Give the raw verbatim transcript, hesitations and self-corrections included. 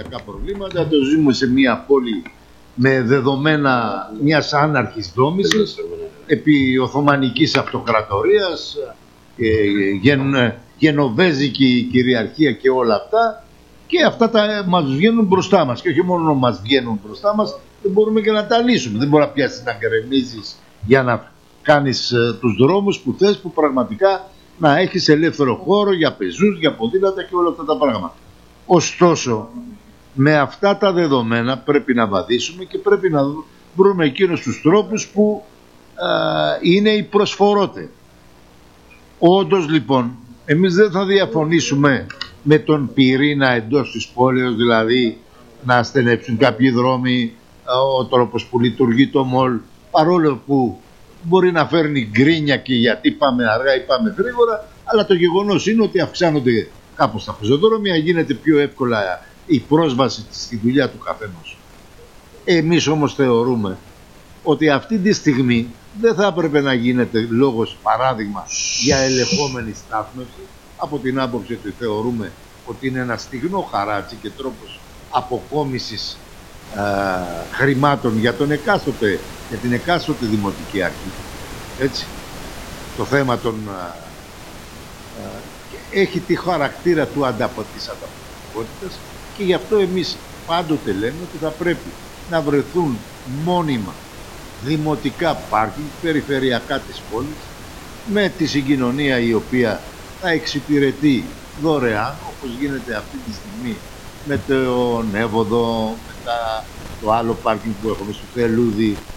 περιφερειακά προβλήματα, το ζούμε σε μια πόλη με δεδομένα μιας άναρχης δόμησης, επί Οθωμανικής Αυτοκρατορίας, γεν, γενοβέζικη κυριαρχία και όλα αυτά, και αυτά τα, μας βγαίνουν μπροστά μας, και όχι μόνο μας βγαίνουν μπροστά μας, δεν μπορούμε και να τα λύσουμε. Δεν μπορεί να πιάσεις να γκρεμίζεις για να κάνεις ε, τους δρόμους που θες, που πραγματικά να έχεις ελεύθερο χώρο για πεζούς, για ποδήλατα και όλα αυτά τα πράγματα. Ωστόσο, με αυτά τα δεδομένα πρέπει να βαδίσουμε και πρέπει να βρούμε εκείνους τους τρόπους που ε, είναι οι προσφορότεροι. Όντως λοιπόν, εμείς δεν θα διαφωνήσουμε με τον πυρήνα εντός της πόλης, δηλαδή να στενέψουν κάποιοι δρόμοι, ο τρόπος που λειτουργεί το μολ, παρόλο που μπορεί να φέρνει γκρίνια και γιατί πάμε αργά ή πάμε γρήγορα, αλλά το γεγονός είναι ότι αυξάνονται κάπως τα πεζοδρόμια, γίνεται πιο εύκολα η πρόσβαση στη δουλειά του καθενός. Εμείς όμως θεωρούμε ότι αυτή τη στιγμή δεν θα έπρεπε να γίνεται λόγος, παράδειγμα, για ελεγχόμενη στάθμευση, από την άποψη ότι θεωρούμε ότι είναι ένα στιγνό χαράτσι και τρόπος αποκόμισης α, χρημάτων για τον εκάστοτε, για την εκάστοτε δημοτική αρχή. Έτσι, το θέμα των, α, α, έχει τη χαρακτήρα του ανταπο, της ανταποκρισιμότητας, και γι' αυτό εμείς πάντοτε λέμε ότι θα πρέπει να βρεθούν μόνιμα δημοτικά πάρκινγκ περιφερειακά της πόλης, με τη συγκοινωνία η οποία θα εξυπηρετεί δωρεάν, όπως γίνεται αυτή τη στιγμή με τον Εύωδο, με τα, το άλλο πάρκινγκ που έχουμε στο Θελούδι,